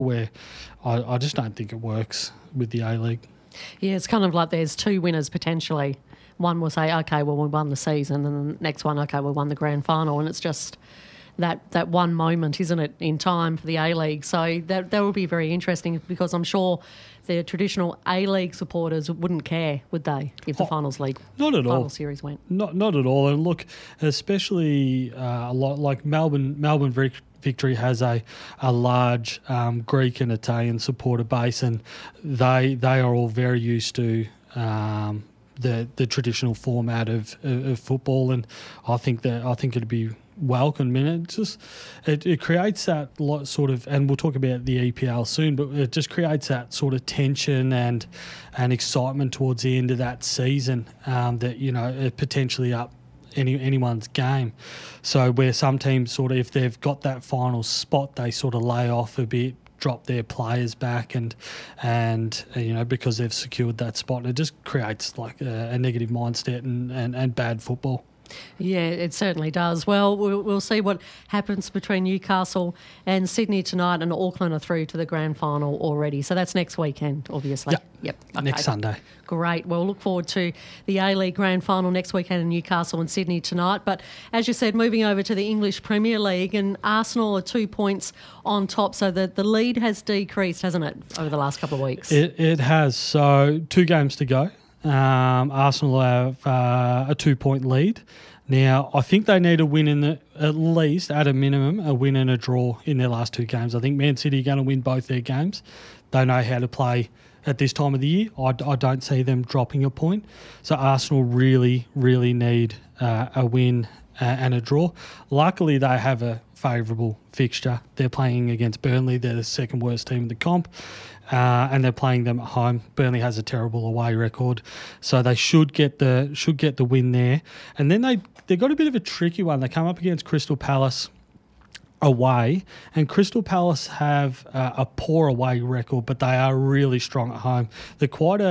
where I just don't think it works with the A-League. Yeah, it's kind of like there's two winners potentially. One will say, okay, well, we won the season, and the next one, okay, we won the grand final, and it's just that one moment, isn't it, in time for the A-League. So that will be very interesting, because I'm sure the traditional A-League supporters wouldn't care, would they, if the finals league not at final all. series went? Not at all. And look, especially a lot like Melbourne Victory has a large Greek and Italian supporter base, and they are all very used to the traditional format of football, and I think it'd be welcome. And it creates that sort of, and we'll talk about the EPL soon, but it just creates that sort of tension and excitement towards the end of that season, that it potentially up anyone's game. So where some teams sort of, if they've got that final spot, they sort of lay off a bit, drop their players back, and because they've secured that spot, it just creates like a negative mindset and bad football. Yeah, it certainly does. Well, we'll see what happens between Newcastle and Sydney tonight, and Auckland are through to the grand final already. So that's next weekend, obviously. Yep. Okay. Next Sunday. Great. Well, look forward to the A-League grand final next weekend in Newcastle and Sydney tonight. But as you said, moving over to the English Premier League, and Arsenal are 2 points on top. So the lead has decreased, hasn't it, over the last couple of weeks? It has. So 2 games to go. Arsenal have a 2-point lead. Now, I think they need a win at least, at a minimum, a win and a draw in their last 2 games. I think Man City are going to win both their games. They know how to play at this time of the year. I don't see them dropping a point. So Arsenal really, really need a win and a draw. Luckily, they have a favourable fixture. They're playing against Burnley. They're the second worst team in the comp. And they're playing them at home. Burnley has a terrible away record, so they should get the win there. And then they got a bit of a tricky one. They come up against Crystal Palace away, and Crystal Palace have a poor away record, but they are really strong at home. They're quite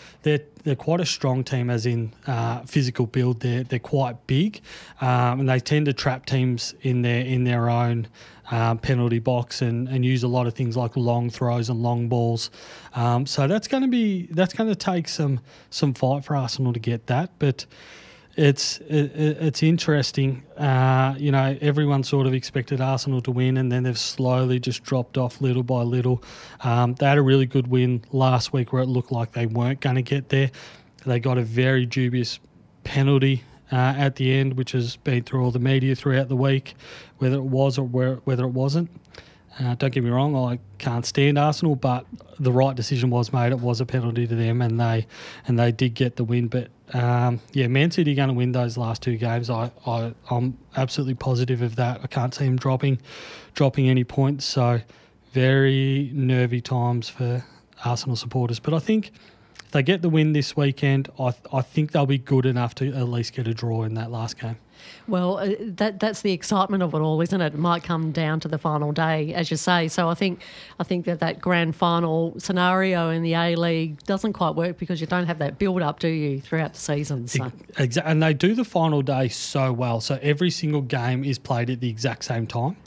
a strong team, as in physical build. They're quite big, and they tend to trap teams in their own penalty box and use a lot of things like long throws and long balls. So that's going to take some fight for Arsenal to get that, but. It's interesting. Everyone sort of expected Arsenal to win, and then they've slowly just dropped off little by little. They had a really good win last week where it looked like they weren't going to get there. They got a very dubious penalty at the end, which has been through all the media throughout the week, whether it was or whether it wasn't. Don't get me wrong, I can't stand Arsenal, but the right decision was made. It was a penalty to them, and they did get the win. But Man City are going to win those last 2 games. I'm absolutely positive of that. I can't see them dropping any points. So very nervy times for Arsenal supporters. But I think if they get the win this weekend, I think they'll be good enough to at least get a draw in that last game. Well, that's the excitement of it all, isn't it? It might come down to the final day, as you say. So I think that grand final scenario in the A-League doesn't quite work because you don't have that build-up, do you, throughout the season? So. Exactly, and they do the final day so well. So every single game is played at the exact same time.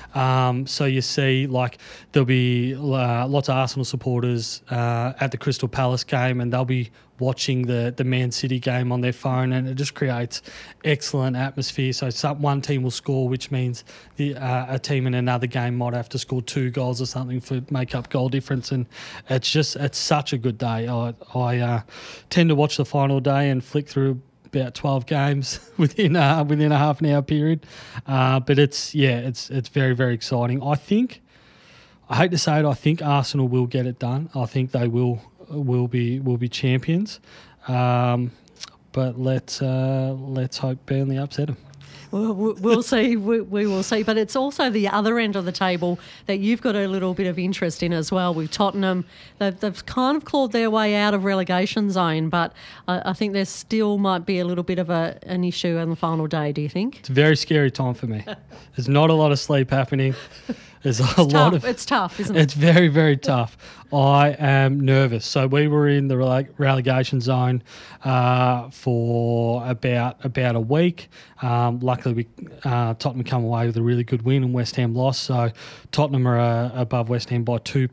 So you see, like, there'll be lots of Arsenal supporters at the Crystal Palace game, and they'll be watching the Man City game on their phone, and it just creates excellent atmosphere. So one team will score, which means a team in another game might have to score 2 goals or something for make up goal difference, and it's such a good day. I tend to watch the final day and flick through about 12 games within a half an hour period, but it's very, very exciting. I hate to say it, I think Arsenal will get it done. I think they will be champions, but let's hope Burnley upset them. Well, we'll see. We will see. But it's also the other end of the table that you've got a little bit of interest in as well with Tottenham. They've kind of clawed their way out of relegation zone, but I think there still might be a little bit of an issue on the final day, do you think? It's a very scary time for me. There's not a lot of sleep happening. There's a lot of It's tough, isn't it? It's very, very tough. I am nervous. So we were in the relegation zone for about a week. Luckily, Tottenham come away with a really good win and West Ham lost. So Tottenham are above West Ham by 2